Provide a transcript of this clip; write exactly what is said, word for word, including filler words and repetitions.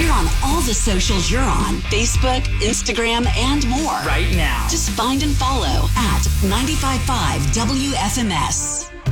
We're on all the socials you're on. Facebook, Instagram, and more. Right now. Just find and follow at ninety-five point five W F M S.